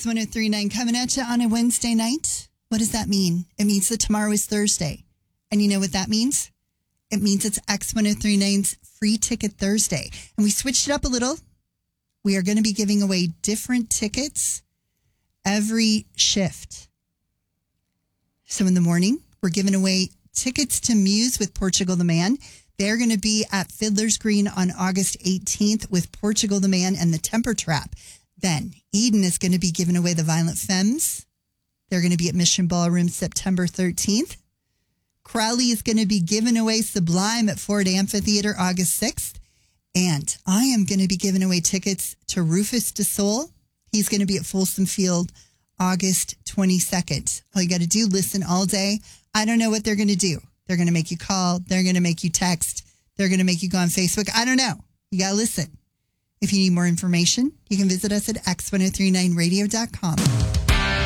X1039 coming at you on a Wednesday night. What does that mean? It means that tomorrow is Thursday. And you know what that means? It means it's X1039's Free Ticket Thursday. And we switched it up a little. We are going to be giving away different tickets every shift. So in the morning, we're giving away tickets to Muse with Portugal the Man. They're going to be at Fiddler's Green on August 18th with Portugal the Man and the Temper Trap. Then Eden is going to be giving away the Violent Femmes. They're going to be at Mission Ballroom September 13th. Crowley is going to be giving away Sublime at Ford Amphitheater August 6th. And I am going to be giving away tickets to Rufus Du Sol. He's going to be at Folsom Field August 22nd. All you got to do, listen all day. I don't know what they're going to do. They're going to make you call. They're going to make you text. They're going to make you go on Facebook. I don't know. You got to listen. If you need more information, you can visit us at x1039radio.com.